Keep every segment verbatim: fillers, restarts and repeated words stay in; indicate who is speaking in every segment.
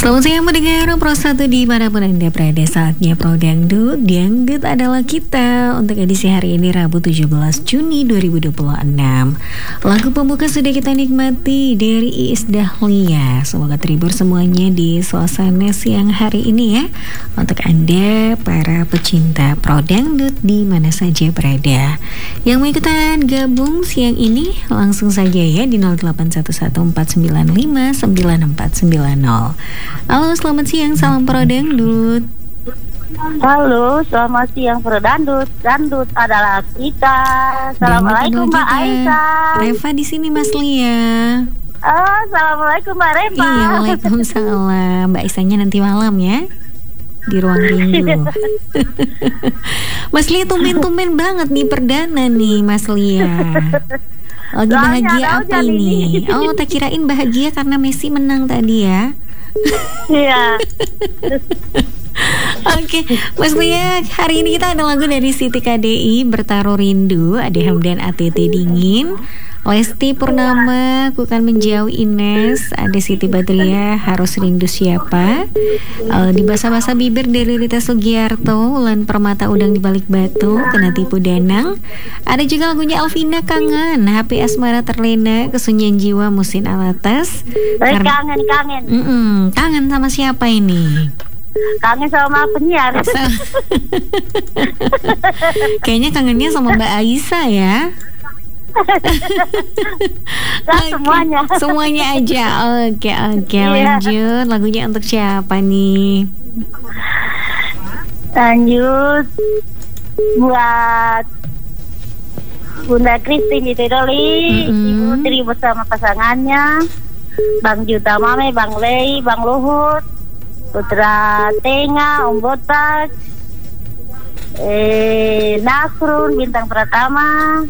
Speaker 1: Selamat siang mendengar Pro satu dimanapun Anda berada. Saatnya Pro Dangdut. Dangdut adalah kita. Untuk edisi hari ini Rabu tujuh belas Juni dua ribu dua puluh enam. Lagu pembuka sudah kita nikmati dari Iis Dahlia. Semoga terhibur semuanya di suasana siang hari ini ya. Untuk Anda para pecinta Pro Dangdut di mana saja berada. Yang mau ikutan gabung siang ini langsung saja ya di nol delapan satu satu empat sembilan lima sembilan empat sembilan nol. Halo, selamat siang, salam Pro Dangdut.
Speaker 2: Halo, selamat siang Pro Dangdut. Dangdut adalah kita. Assalamualaikum Mbak Aisyah.
Speaker 1: Reva di sini Mas Lia.
Speaker 2: Oh, assalamualaikum Mbak Reva.
Speaker 1: Iya, waalaikumsalam. Mbak Aisyahnya nanti malam ya di ruang rindu. Mas Lia tumben-tumben banget nih perdana nih Mas Lia. Lagi bahagia apa ini? Oh, tak kirain bahagia karena Messi menang tadi ya.
Speaker 2: Iya.
Speaker 1: Oke, Mas Lia, hari ini kita ada lagu dari Siti K D I, Bertaruh Rindu, ada Hamdan A T T Dingin, Lesti Purnama, Ku Kan Menjauh Ines, ada Siti Badriah, Harus Rindu Siapa, uh, di Basa-Basa Bibir dari Rita Sugiarto, Ulan Permata Udang di Balik Batu, Kena Tipu Danang, ada juga lagunya Alvina Kangen, H P Asmara Terlena, Kesunyian Jiwa Musin Alatas.
Speaker 2: Karena, kangen, kangen.
Speaker 1: Mm-mm, kangen sama siapa ini?
Speaker 2: Kangen sama penyiar.
Speaker 1: Kayaknya kangennya sama Mbak Aisyah ya.
Speaker 2: Nah, okay. Semuanya
Speaker 1: Semuanya aja. Oke oke
Speaker 2: yeah.
Speaker 1: Lanjut. Lagunya untuk siapa nih?
Speaker 2: Lanjut buat Bunda Christine di Tedoli,
Speaker 1: mm-hmm.
Speaker 2: Ibu Tri bersama pasangannya, Bang Juta Mame, Bang Lei, Bang Luhut, Putra Tenga, Om Botak, eh, Nasrun, Bintang Pratama,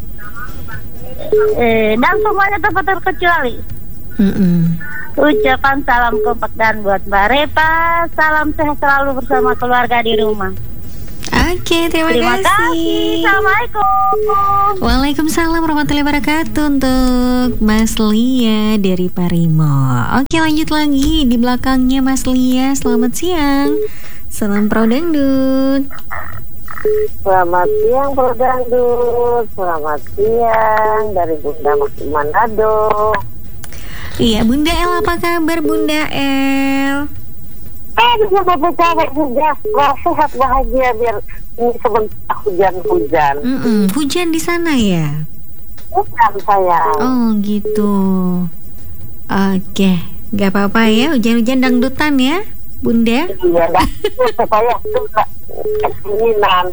Speaker 2: eh, dan semuanya tanpa terkecuali. Mm-hmm. Ucapan salam kompak dan buat Mbak Reva, salam sehat selalu bersama keluarga di rumah.
Speaker 1: Oke, terima,
Speaker 2: terima
Speaker 1: kasih.
Speaker 2: kasih. Assalamualaikum.
Speaker 1: Waalaikumsalam warahmatullahi wabarakatuh untuk Mas Lia dari Parimo. Oke, lanjut lagi di belakangnya Mas Lia. Selamat siang. Salam Pro Dangdut.
Speaker 3: Selamat siang Pro Dangdut. Selamat siang dari Bunda Manado.
Speaker 1: Iya, Bunda El, apa kabar Bunda El?
Speaker 3: Eh, bisa dapat cewek juga. Wah, sehat bahagia biar ini sebentar hujan-hujan.
Speaker 1: Mm-mm, hujan di sana ya?
Speaker 3: Hujan sayang.
Speaker 1: Oh gitu. Oke, gak apa-apa ya, hujan-hujan dangdutan ya, Bunda.
Speaker 3: Iya, dah. Supaya tidak kedinginan.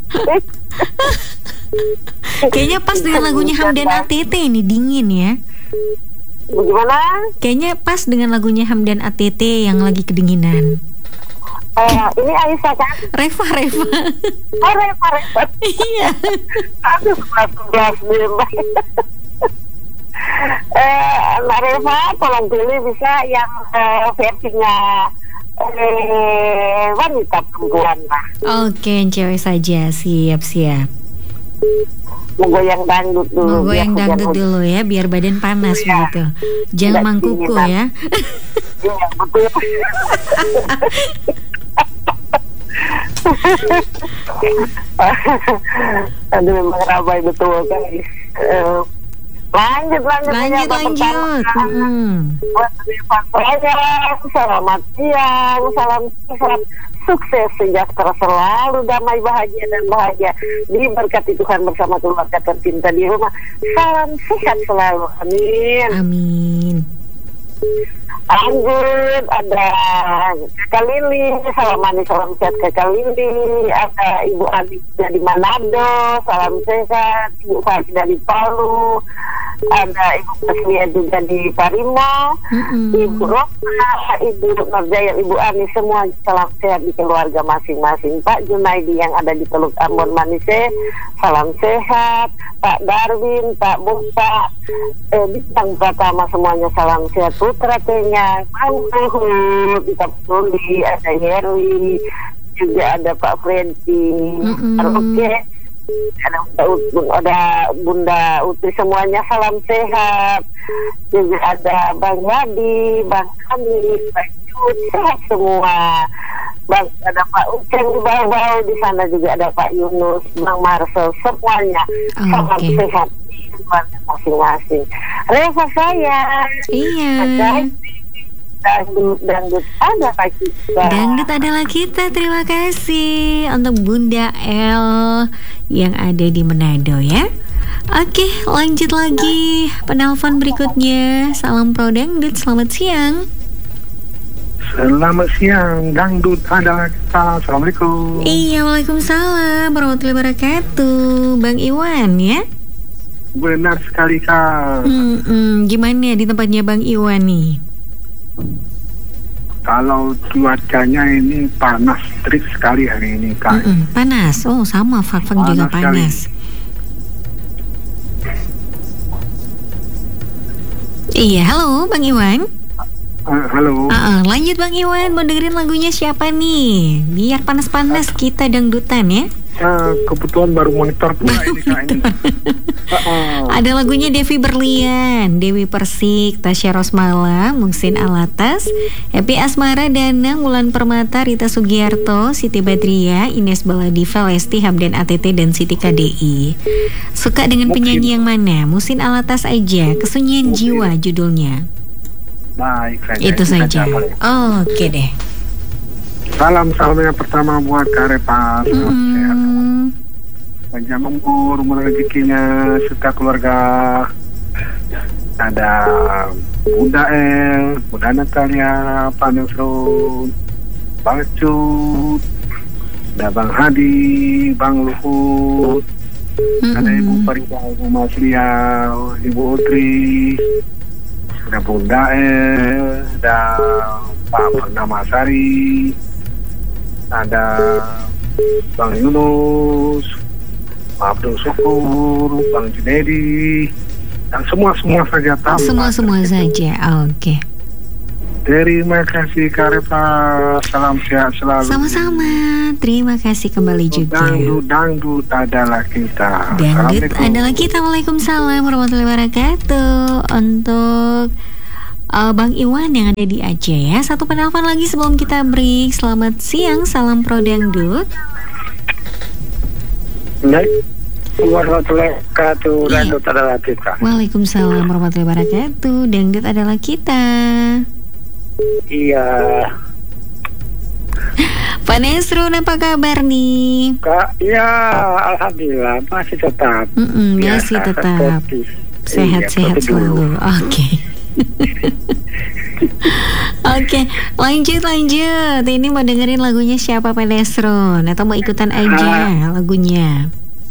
Speaker 1: Kayaknya pas dengan lagunya Hamdan A T T ini dingin ya.
Speaker 3: Bagaimana?
Speaker 1: Kayaknya pas dengan lagunya Hamdan A T T yang lagi kedinginan.
Speaker 3: Eh, ini Aisyah kan?
Speaker 1: Reva, Reva.
Speaker 3: Oh, Reva, Reva.
Speaker 1: Iya.
Speaker 3: Aduh, belas bebas. Eh, Mbak Reva, tolong pilih bisa yang eh, versinya eh, wanita perempuan lah.
Speaker 1: Oke, cewek saja, siap-siap.
Speaker 3: Mau goyang dangdut dulu.
Speaker 1: Mau goyang dangdut dulu ya, biar badan panas ya. Begitu. Jangan mangkuku ya.
Speaker 3: Iya, betul. Aduh, memang ramai betul guys. Uh, lanjut, lanjut,
Speaker 1: lanjut, lanjut. Mm-hmm.
Speaker 3: Buat selamat siang, salam sehat, sukses, sejahtera selalu, damai, bahagia dan bahagia, diberkati Tuhan bersama keluarga tercinta di rumah. Salam sehat selalu, amin.
Speaker 1: Amin.
Speaker 3: Lanjut, ada Kakak Lili, salam manis, salam sehat Kakak Lili. Ada Ibu Ani dari Manado, salam sehat. Ibu Fahri dari Palu. Ada Ibu Kaslia juga di Parimo. Mm-hmm. Ibu Rosa, Ibu Nurjaya, Ibu Ani, semua salam sehat di keluarga masing-masing. Pak Junaidi yang ada di Teluk Ambon Manise, salam sehat. Pak Darwin, Pak Bukta, eh, Bintang Pratama, semuanya salam sehat. Putra Tenya, Bang Luhut, Pak Suli, ada Herwi, juga ada Pak Freddy. Mm-hmm. Oke, ada Bunda, ada Bunda Uti, semuanya salam sehat. Juga ada Bang Hadi, Bang Kami, Bang sehat semua. Bang, ada Pak Uceng di bawah-bawah, di sana juga ada Pak Yunus, Bang Marcel, semuanya
Speaker 1: Oh,
Speaker 3: sangat
Speaker 1: oke.
Speaker 3: sehat masing-masing. Reva saya,
Speaker 1: Iya.
Speaker 3: dangdut dangdut ada Pak kita.
Speaker 1: Dangdut adalah kita. Terima kasih untuk Bunda L yang ada di Manado ya. Oke, lanjut lagi penelpon berikutnya. Salam Pro Dangdut, selamat siang.
Speaker 4: Selamat siang, dangdut adalah kita. Assalamualaikum.
Speaker 1: Iya, waalaikumsalam warahmatullahi wabarakatuh. Bang Iwan ya.
Speaker 4: Benar sekali Kak.
Speaker 1: Hmm, gimana di tempatnya Bang Iwan nih?
Speaker 4: Kalau cuacanya ini panas terik sekali hari ini Kak.
Speaker 1: Mm-mm, panas. Oh, sama Fakfak juga
Speaker 4: Panas
Speaker 1: panas. Iya, halo Bang Iwan.
Speaker 4: Uh, halo.
Speaker 1: Uh-uh, lanjut Bang Iwan, mau dengerin lagunya siapa nih? Biar panas-panas kita dangdutan ya.
Speaker 4: Uh, kebetulan baru monitor pula ini Kak ini. Uh-uh.
Speaker 1: Ada lagunya Devi Berlian, Dewi Persik, Tasya Rosmala, Muhsin Alatas, Happy Asmara, Danang, Wulan Permata, Rita Sugiarto, Siti Badriah, Ines Baladiva, Lesti, Hamdan A T T, dan Siti K D I. Suka dengan penyanyi yang mana? Muhsin Alatas aja, Kesunyian Jiwa judulnya.
Speaker 4: Baik saja.
Speaker 1: Itu saja.
Speaker 4: boleh.
Speaker 1: Oh, oke deh.
Speaker 4: Salam salam yang pertama buat Kak Repa. Sehat.
Speaker 1: Mm,
Speaker 4: Panjang umur, umur rezekinya serta keluarga. Ada Bunda El, Bunda Natalia, Pak Nusron, Bang Cut, ada Bang Hadi, Bang Luhut, ada Ibu Farida, Ibu Maslia, Ibu Utri, ada Bunda El, ada Pak Pernamasari, ada Bang Yunus, Pak Abdul Syukur, Bang Junedi, dan semua-semua saja tamu.
Speaker 1: Semua-semua saja. Oke.
Speaker 4: Terima kasih Kak Repa. Salam sehat selalu.
Speaker 1: Sama-sama. Terima kasih kembali juga.
Speaker 4: Dangdut, dangdut adalah kita.
Speaker 1: Dangdut
Speaker 4: Assalamualaikum.
Speaker 1: adalah kita. Waalaikumsalam warahmatullahi wabarakatuh. Untuk uh, Bang Iwan yang ada di Aceh ya. Satu penelpon lagi sebelum kita break. Selamat siang. Salam Pro Dangdut.
Speaker 5: Baik, warahmatullahi wabarakatuh.
Speaker 1: Iya.
Speaker 5: Dangdut adalah kita.
Speaker 1: Waalaikumsalam warahmatullahi wabarakatuh. Dangdut adalah kita.
Speaker 5: Iya,
Speaker 1: Pak Nesrun, apa kabar nih?
Speaker 5: Kak. Iya, alhamdulillah masih tetap.
Speaker 1: Mm-mm, masih
Speaker 5: Biasa,
Speaker 1: tetap
Speaker 5: seperti-
Speaker 1: sehat-sehat
Speaker 5: iya, seperti dulu.
Speaker 1: selalu. Oke. Oke, lanjut lanjut. Ini mau dengerin lagunya siapa Pak Nesrun? Atau mau ikutan aja lagunya?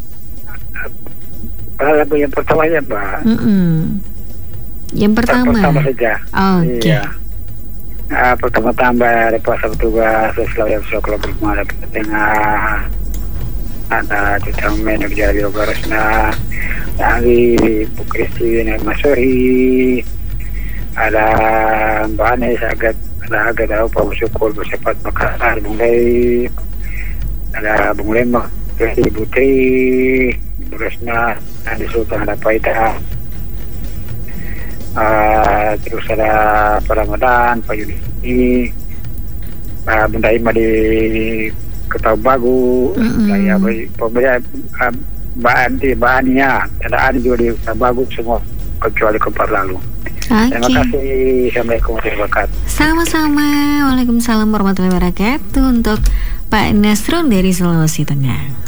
Speaker 5: Ah, lagu yang pertama ya, Mbak.
Speaker 1: Mm-mm. Yang pertama.
Speaker 5: Pertama saja.
Speaker 1: Oke.
Speaker 5: Iya. Ah, pertama tambah ada puasa petugas, selalu yang kalau berumah ada tengah, ada cuci men yang jadi Barasna, lagi Bu Christine Masori, ada Mbak Anes agak ada agak tahu Pak Syukur bersepat Makassar Bung Lei, ada Bung Lembang, Ibu Tri, Barasna, ada Sultan ada Paita. Uh, terus ada Pak Ramadan, Pak Yuni, uh, Bunda Ima di Ketabagu,
Speaker 1: Mm-mm.
Speaker 5: saya pembeli uh, Mbak Anti, Mbak Ania, ada Ani juga di Ketabagu semua kecuali keempat lalu. Terima
Speaker 1: Oke.
Speaker 5: kasih. Assalamualaikum warahmatullahi wabarakatuh.
Speaker 1: Sama-sama. Waalaikumsalam warahmatullahi wabarakatuh. Untuk Pak Nasrun dari Sulawesi Tengah.